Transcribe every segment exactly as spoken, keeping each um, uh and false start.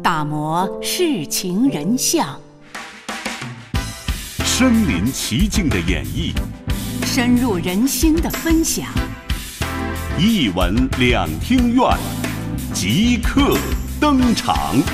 打磨世情人相， 身临其境的演绎， 深入人心的分享。 一闻两厅院，即刻登场。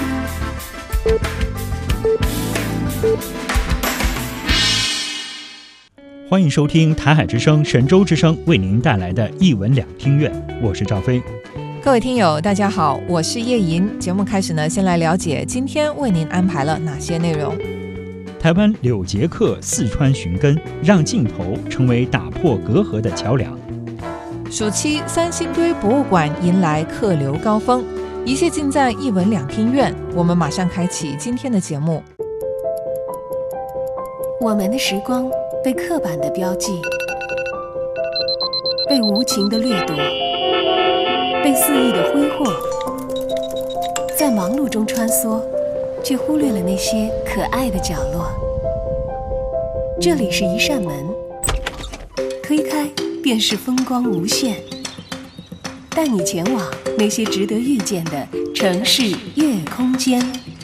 欢迎收听台海之声、神州之声为您带来的一闻两厅院，我是赵飞。 各位听友大家好，我是叶莹。节目开始呢，先来了解今天为您安排了哪些内容。 台湾柳捷克四川寻根，让镜头成为打破隔阂的桥梁。 暑期三星堆博物馆迎来客流高峰，一切尽在一闻两厅院。我们马上开启今天的节目。 我们的时光被刻板的标记，被无情的掠夺，被肆意的挥霍，在忙碌中穿梭，却忽略了那些可爱的角落。这里是一扇门，推开便是风光无限，带你前往那些值得遇见的城市夜空间。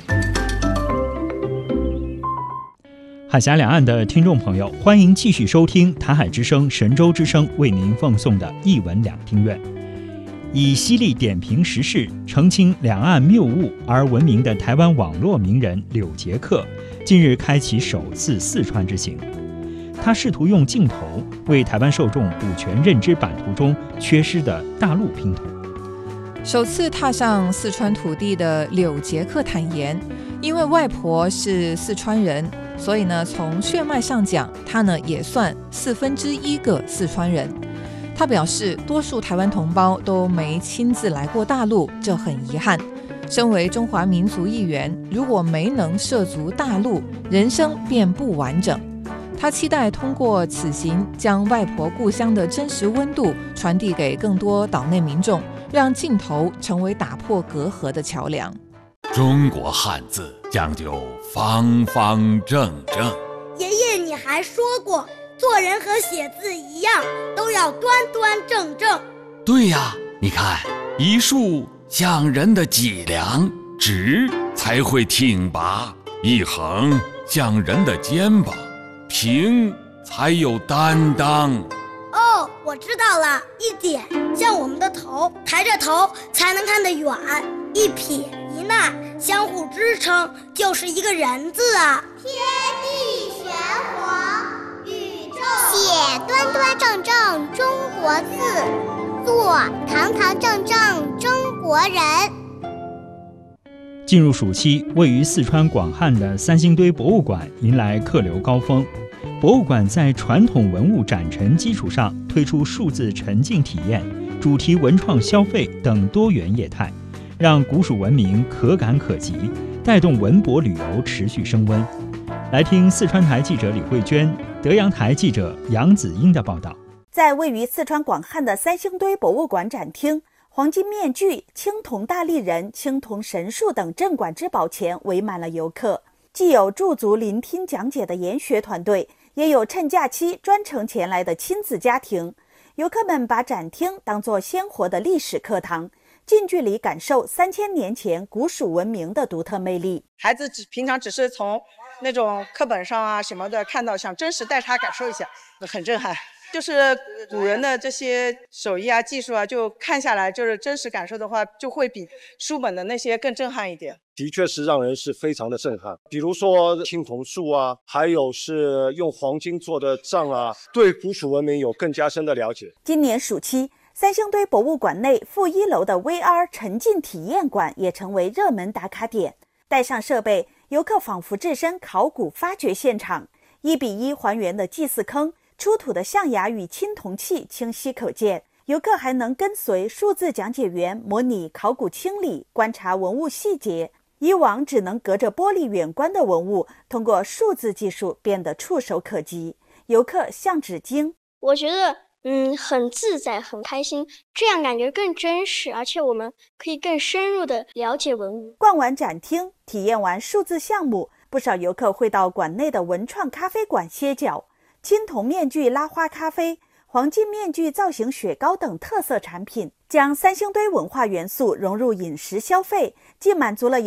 海峡两岸的听众朋友，欢迎继续收听台海之声、神州之声为您奉送的一闻两厅院。以犀利点评时事、澄清两岸谬误而闻名的台湾网络名人柳捷克，近日开启首次四川之行。他试图用镜头为台湾受众补全认知版图中缺失的大陆拼图。 首次踏上四川土地的柳捷克坦言，因为外婆是四川人，所以呢，从血脉上讲，他呢也算四分之一个四川人。他表示，多数台湾同胞都没亲自来过大陆，这很遗憾。身为中华民族一员，如果没能涉足大陆，人生便不完整。他期待通过此行，将外婆故乡的真实温度传递给更多岛内民众，让镜头成为打破隔阂的桥梁。 中国汉字讲究方方正正。 爷爷，你还说过，做人和写字一样，都要端端正正。 对呀，你看，一竖像人的脊梁，直才会挺拔；一横像人的肩膀，平才有担当。 哦，我知道了，一点像我们的头，抬着头才能看得远；一撇一捺相互支撑，就是一个人字啊。 天地玄黄，宇宙写端端正正中国字，做堂堂正正中国人。 进入暑期，位于四川广汉的三星堆博物馆迎来客流高峰。博物馆在传统文物展陈基础上，推出数字沉浸体验、主题文创消费等多元业态，让古蜀文明可感可及，带动文博旅游持续升温。来听四川台记者李慧娟、德阳台记者杨子英的报道。 在位于四川广汉的三星堆博物馆展厅，黄金面具、青铜大立人、青铜神树等镇馆之宝前围满了游客，既有驻足聆听讲解的研学团队，也有趁假期专程前来的亲子家庭。游客们把展厅当作鲜活的历史课堂，近距离感受三千年前古蜀文明的独特魅力。 孩子平常只是从那种课本上啊什么的看到，想真实带他感受一下，很震撼。就是古人的这些手艺啊技术啊，就看下来就是真实感受的话，就会比书本的那些更震撼一点。 的确是让人是非常的震撼，比如说青铜树啊，还有是用黄金做的杖啊，对古蜀文明有更加深的了解。 今年暑期，三星堆博物馆内负一楼的 V R 沉浸体验馆也成为热门打卡点。带上设备，游客仿佛置身考古发掘现场，一比一还原的祭祀坑、出土的象牙与青铜器清晰可见。游客还能跟随数字讲解员模拟考古清理，观察文物细节。以往只能隔着玻璃远观的文物，通过数字技术变得触手可及，游客像指睛。 我觉得嗯，很自在，很开心，这样感觉更真实，而且我们可以更深入的了解文物。 逛完展厅，体验完数字项目，不少游客会到馆内的文创咖啡馆歇脚。青铜面具拉花咖啡、黄金面具造型雪糕等特色产品，将三星堆文化元素融入饮食消费，既满足了